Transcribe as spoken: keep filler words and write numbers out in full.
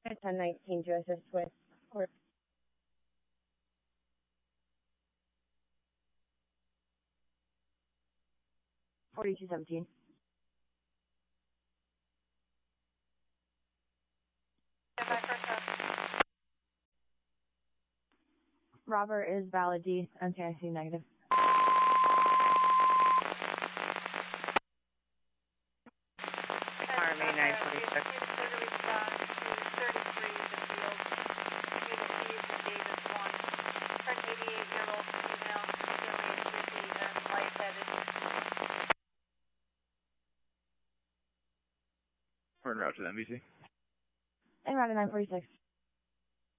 At ten nineteen to assist with court. forty-two seventeen. Robert is valid D, N T I C negative. Army nine forty-six. We're en route to the N B C. En route to nine forty-six.